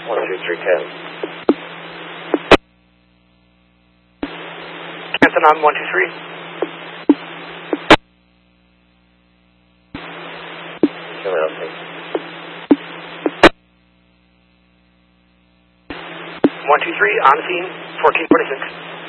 12310. Canton on 123. Coming out, thanks. 123 on scene, 1446.